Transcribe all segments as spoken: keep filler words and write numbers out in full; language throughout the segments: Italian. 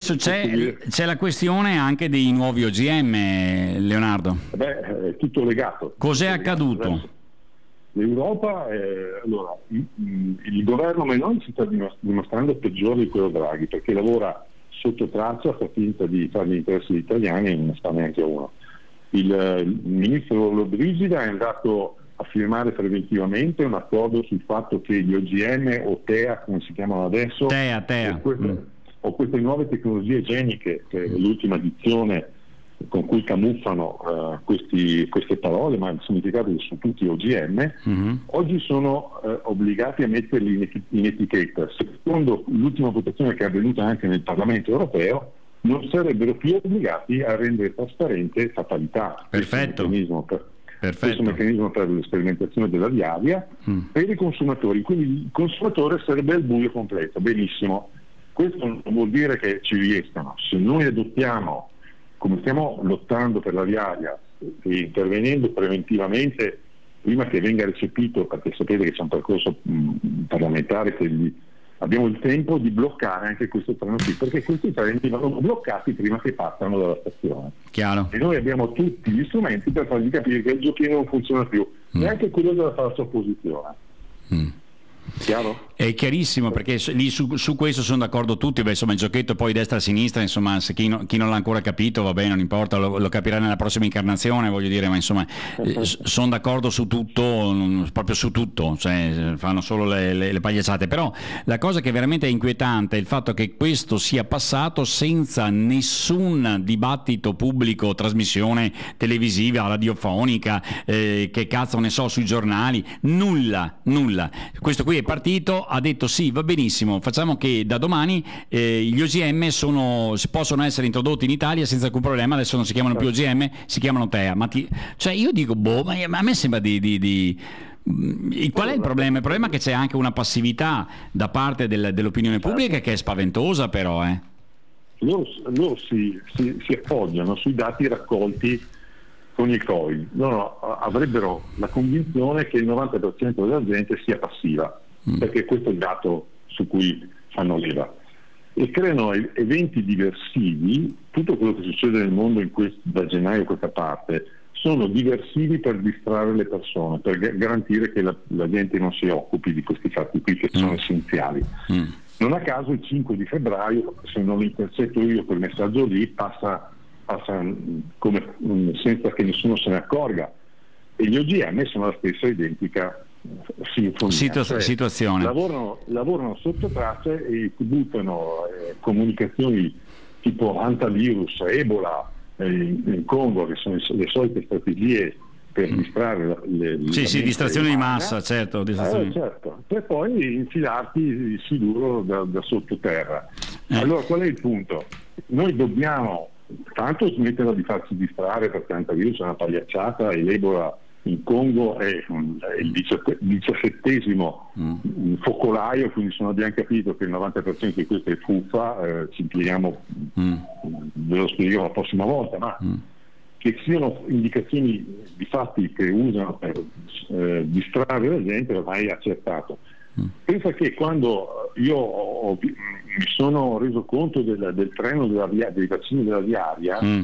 Adesso c'è, c'è la questione anche dei nuovi O G M, Leonardo. Beh, è tutto legato. Cos'è tutto accaduto? Legato. L'Europa, è, allora, il, il governo Meloni si sta dimostrando peggiore di quello Draghi, perché lavora sotto traccia, fa finta di fare gli interessi degli italiani e non ne sta neanche uno. Il, il ministro Lollobrigida è andato a firmare preventivamente un accordo sul fatto che gli O G M o TEA, come si chiamano adesso, TEA, TEA. O, queste, mm. o queste nuove tecnologie igieniche, che è l'ultima dizione con cui camuffano uh, questi, queste parole, ma il significato sono tutti O G M, mm-hmm. oggi sono uh, obbligati a metterli in, eti- in etichetta. Secondo l'ultima votazione che è avvenuta anche nel Parlamento europeo, non sarebbero più obbligati a rendere trasparente fatalità. Perfetto. Questo meccanismo per, Perfetto. questo meccanismo per l'esperimentazione della viaria mm. per i consumatori. Quindi il consumatore sarebbe al buio completo. Benissimo. Questo non vuol dire che ci riescano. Se noi adottiamo, come stiamo lottando per la viaria e intervenendo preventivamente prima che venga recepito, perché sapete che c'è un percorso mh, parlamentare che gli, abbiamo il tempo di bloccare anche questo treno qui, perché questi treni vanno bloccati prima che partano dalla stazione. Chiaro. E noi abbiamo tutti gli strumenti per fargli capire che il giochino non funziona più, mm. neanche quello della falsa opposizione. Mm. Chiaro? È chiarissimo, perché lì su, su questo sono d'accordo tutti. Beh, insomma, il giochetto poi destra-sinistra, insomma, se chi, no, chi non l'ha ancora capito, va bene, non importa, lo, lo capirà nella prossima incarnazione, voglio dire, ma insomma, eh, sono d'accordo su tutto, proprio su tutto, cioè fanno solo le, le, le pagliacciate. Però la cosa che veramente è inquietante è il fatto che questo sia passato senza nessun dibattito pubblico, trasmissione televisiva, radiofonica, eh, che cazzo ne so, sui giornali, nulla, nulla. Questo qui è partito, ha detto sì, va benissimo, facciamo che da domani eh, gli O G M sono, possono essere introdotti in Italia senza alcun problema, adesso non si chiamano più O G M, si chiamano TEA. Ma ti, cioè io dico, boh, ma a me sembra di... di, di qual è il problema? Il problema è che c'è anche una passività da parte del, dell'opinione pubblica che è spaventosa, però. Eh. Loro, loro si, si, si appoggiano sui dati raccolti con il Covid. Loro avrebbero la convinzione che il novanta per cento della gente sia passiva, mm. perché questo è il dato su cui fanno leva. E creano eventi diversivi. Tutto quello che succede nel mondo in questo, da gennaio a questa parte sono diversivi per distrarre le persone, per garantire che la, la gente non si occupi di questi fatti qui che mm. sono essenziali. Mm. Non a caso il cinque di febbraio, se non lo intercetto io quel messaggio lì, passa, passa come, senza che nessuno se ne accorga, e gli O G M sono la stessa identica sinfonia. Situ- cioè, situazione. Lavorano, lavorano sotto traccia e buttano eh, comunicazioni tipo antivirus, Ebola, in, in Congo, che sono le solite strategie per distrarre le, le sì, sì, distrazione di umana. massa, certo, Eh, certo, per poi infilarti sicuro da, da sottoterra. Eh. Allora qual è il punto? Noi dobbiamo tanto smetterla di farci distrarre, perché antivirus è una pagliacciata e l'Ebola in Congo è, è il diciassettesimo mm. focolaio, quindi se non abbiamo capito che il novanta per cento di questo è fuffa, eh, ci impieghiamo, mm. ve lo spiego la prossima volta, ma mm. che siano indicazioni di fatti che usano per eh, distrarre la gente ormai è accertato. Mm. Pensa che quando io ho, mi sono reso conto del, del treno della via, dei vaccini della viaria, mm.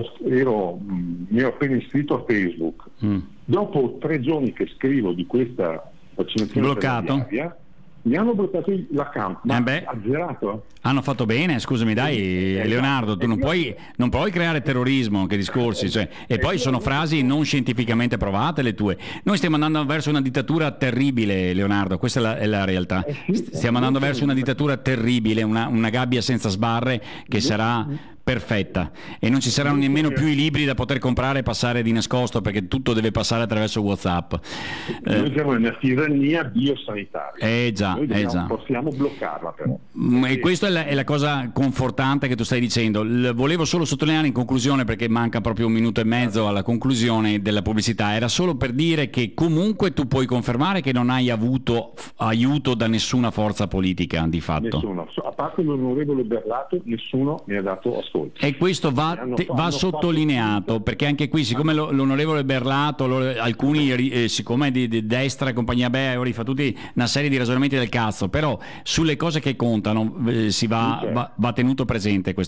ero, mi ero appena iscritto a Facebook. Mm. Dopo tre giorni che scrivo di questa vaccinazione bloccato, della viaria, mi hanno bloccato l'account, ma eh beh, azzerato. Hanno fatto bene, scusami dai, eh, Leonardo, tu non puoi, non puoi creare terrorismo, che discorsi, cioè, e poi sono frasi non scientificamente provate le tue. Noi stiamo andando verso una dittatura terribile, Leonardo, questa è la, è la realtà. Stiamo andando verso una dittatura terribile, una, una gabbia senza sbarre che sarà perfetta, e non ci saranno nemmeno più i libri da poter comprare e passare di nascosto, perché tutto deve passare attraverso WhatsApp. Noi siamo in una tirannia biosanitaria. Eh già, Noi dobbiamo, eh già. possiamo bloccarla però. E questa è la, è la cosa confortante che tu stai dicendo. L- volevo solo sottolineare in conclusione, perché manca proprio un minuto e mezzo alla conclusione della pubblicità, era solo per dire che comunque tu puoi confermare che non hai avuto f- aiuto da nessuna forza politica di fatto. Nessuno, a parte l'onorevole Berlato, nessuno mi ha dato ascolto. E questo va, te, va sottolineato, perché anche qui, siccome lo, l'onorevole Berlato, lo, alcuni, eh, siccome di, di destra e compagnia Beori, fa tutti una serie di ragionamenti del cazzo, però sulle cose che contano eh, si va, va, va tenuto presente questo.